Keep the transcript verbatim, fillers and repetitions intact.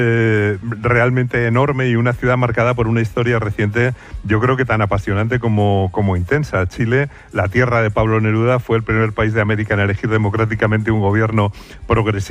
Eh, realmente enorme y una ciudad marcada por una historia reciente, yo creo que tan apasionante como, como intensa. Chile, la tierra de Pablo Neruda, fue el primer país de América en elegir democráticamente un gobierno progresista.